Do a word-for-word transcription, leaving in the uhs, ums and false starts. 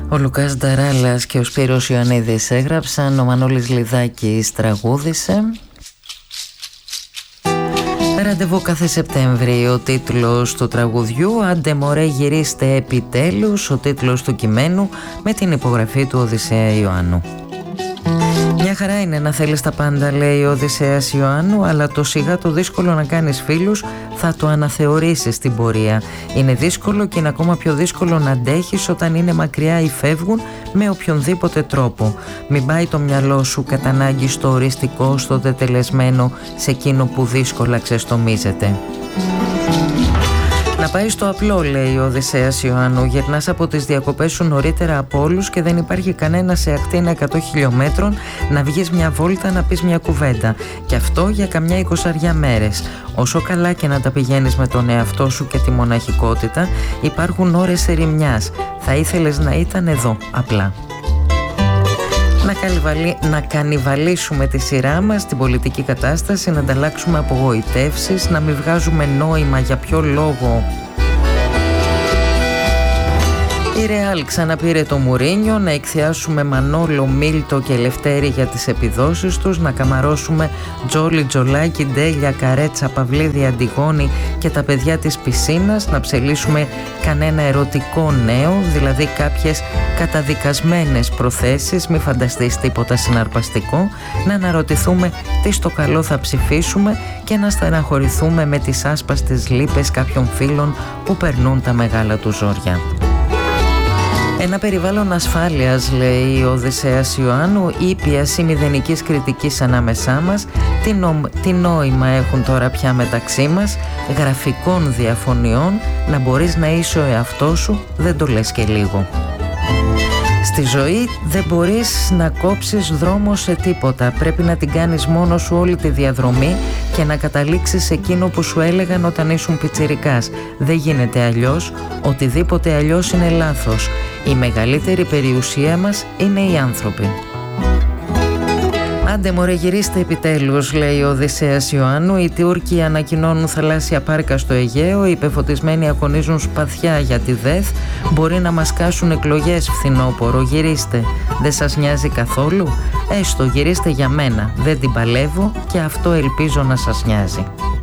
Ο Λουκάς Νταράλας και ο Σπύρος Ιωαννίδης έγραψαν, ο Μανώλης Λιδάκης τραγούδισε. Ραντεβού κάθε Σεπτέμβρη, ο τίτλος του τραγουδιού. Άντε μωρέ γυρίστε επιτέλους, ο τίτλος του κειμένου, με την υπογραφή του Οδυσσέα Ιωάννου. Μια χαρά είναι να θέλεις τα πάντα, λέει ο Οδυσσέας Ιωάννου, αλλά το σιγά το δύσκολο να κάνεις φίλους θα το αναθεωρήσεις στην πορεία. Είναι δύσκολο και είναι ακόμα πιο δύσκολο να αντέχεις όταν είναι μακριά ή φεύγουν με οποιονδήποτε τρόπο. Μην πάει το μυαλό σου κατά ανάγκη στο οριστικό, στο τετελεσμένο, σε εκείνο που δύσκολα ξεστομίζεται. Να πάει στο απλό, λέει ο Οδυσσέας Ιωάννου. Γυρνάς από τις διακοπές σου νωρίτερα από όλους και δεν υπάρχει κανένα σε ακτίνα εκατό χιλιόμετρων να βγεις μια βόλτα, να πεις μια κουβέντα. Και αυτό για καμιά εικοσαριά μέρες. Όσο καλά και να τα πηγαίνεις με τον εαυτό σου και τη μοναχικότητα, υπάρχουν ώρες ερημιάς. Θα ήθελες να ήταν εδώ, απλά. Να, καλυβαλί... να κανιβαλίσουμε τη σειρά μας, την πολιτική κατάσταση, να ανταλλάξουμε απογοητεύσεις, να μην βγάζουμε νόημα για ποιο λόγο. Η Ρεάλ ξαναπήρε το Μουρίνιο, να εκθιάσουμε Μανόλο, Μίλτο και Λευτέρη για τις επιδόσεις τους, να καμαρώσουμε Τζόλι, Τζολάκη, Ντέλια, Καρέτσα, Παυλίδη, Αντιγόνη και τα παιδιά της πισίνας, να ψελίσουμε κανένα ερωτικό νέο, δηλαδή κάποιες καταδικασμένες προθέσεις, μη φανταστείς τίποτα συναρπαστικό, να αναρωτηθούμε τι στο καλό θα ψηφίσουμε και να στεναχωρηθούμε με τις άσπαστες λύπες κάποιων φίλων που περνούν τα μεγάλα του ζόρια. Ένα περιβάλλον ασφάλειας, λέει ο Οδυσσέας Ιωάννου, ήπιας ή μηδενικής κριτικής ανάμεσά μας. Τι, νο... τι νόημα έχουν τώρα πια μεταξύ μας, γραφικών διαφωνιών, να μπορείς να είσαι ο εαυτός σου, δεν το λες και λίγο. Στη ζωή δεν μπορείς να κόψεις δρόμο σε τίποτα. Πρέπει να την κάνεις μόνος σου όλη τη διαδρομή και να καταλήξεις σε εκείνο που σου έλεγαν όταν ήσουν πιτσιρικάς. Δεν γίνεται αλλιώς, οτιδήποτε αλλιώς είναι λάθος. Η μεγαλύτερη περιουσία μας είναι οι άνθρωποι. Άντε μωρέ γυρίστε επιτέλους, λέει ο Οδυσσέας Ιωάννου. Οι Τούρκοι ανακοινώνουν θαλάσσια πάρκα στο Αιγαίο, οι υπεφωτισμένοι αγωνίζουν σπαθιά για τη ΔΕΘ. Μπορεί να μας κάσουν εκλογές φθινόπωρο, γυρίστε. Δεν σας νοιάζει καθόλου? Έστω, γυρίστε για μένα. Δεν την παλεύω και αυτό ελπίζω να σας νοιάζει.